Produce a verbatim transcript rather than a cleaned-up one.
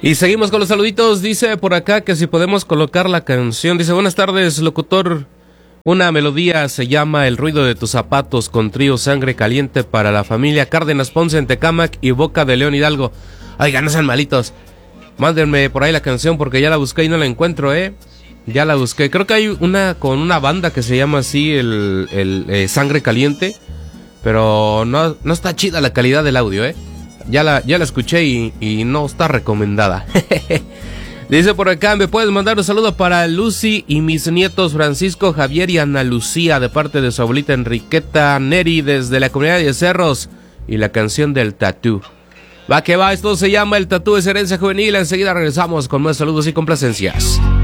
Y seguimos con los saluditos. Dice por acá que si podemos colocar la canción. Dice, buenas tardes, locutor. Una melodía se llama El ruido de tus zapatos con trío Sangre Caliente para la familia Cárdenas Ponce en Tecámac y Boca de León Hidalgo. Oigan, no sean malitos. Mándenme por ahí la canción porque ya la busqué y no la encuentro, ¿eh? Ya la busqué. Creo que hay una con una banda que se llama así, el, el eh, Sangre Caliente. Pero no, no está chida la calidad del audio, ¿eh? Ya la, ya la escuché y, y no está recomendada. Dice por acá, ¿me puedes mandar un saludo para Lucy y mis nietos Francisco, Javier y Ana Lucía de parte de su abuelita Enriqueta Neri desde la comunidad de Cerros y la canción del tatú? Va que va, esto se llama El Tatú, es herencia juvenil. Enseguida regresamos con más saludos y complacencias.